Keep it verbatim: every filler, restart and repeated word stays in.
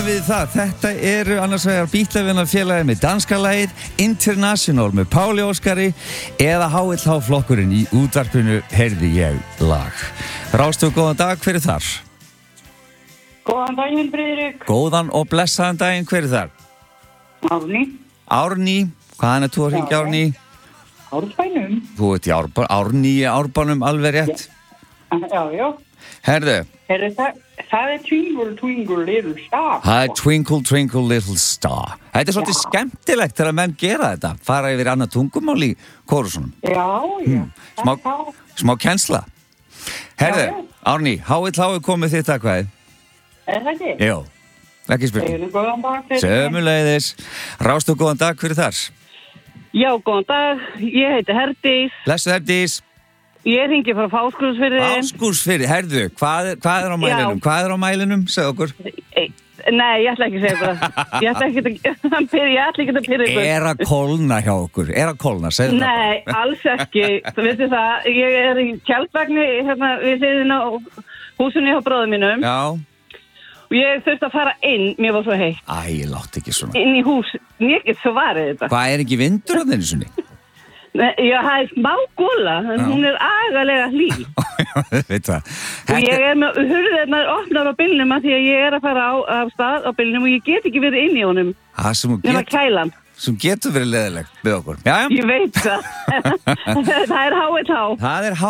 Við það, þetta eru annars vegar Bítlavinafélagið með danska lagið International með Páli Óskari eða H L H flokkurinn í útvarpinu heyrði ég lag. Rástöðu, góðan dag, hver er þar? Góðan daginn, Friðrik. Góðan og blessaðan daginn, hver er þar? Árný. Árný, hvaðan er þú að hringja Árný? Árbænum. Þú ert í Árba, Árný í Árbænum, alveg rétt. Já, já. Herðu. Herðu, það, það er Twinkle, Twinkle, Little Star. Það er Twinkle, Twinkle, Little Star. Þetta er svolítið skemmtilegt þegar menn gera þetta. Fara yfir annað tungumál í kórusunum. Já, já. Hmm. Smá, smá kennsla. Herðu, Já, já. Árný, H L H er komið þitt að hvað? Er það ekki? Jó, ekki spurning. Segðu góðan dag, Friðrik. Sömuleiðis. Rástu, góðan dag, hver er þar? Já, góðan dag. Ég heiti Herdís. Blessu Herdís. Ég hringi frá Fáskursfirði. Fáskursfirði, herðu, hvað er, hvað er á mælinum? Já. Hvað er á mælinum, segð okkur? Nei, ég ætla ekki að segja það. Ég ætla ekki að pyrra, ég ætla ekki að pyrra ykkur. Er að kólna hjá okkur? Er að kólna, segðu það. Nei, alls ekki. Þú veistu það, ég er í tjaldvagni hérna við hliðina á húsinu hjá bróðum mínum. Já. Og ég þurfti að fara inn, mér var svo heitt. Æ, látt ekki svona. Inn í hús, mér get svo varðið þetta. Hvað er ekki vindur á þenni sunni? Nei, já, það er smá góla, en hún er agalega hlý. Veit það. Og ég er með hurðirnar opnar á bílnum að því að ég er að fara á, af stað á bílnum og ég get ekki verið inn í honum. Það sem, Nema get, kælan. sem getur verið leðilegt við okkur. Já, já. Ég veit það. Það er H L H. Það er H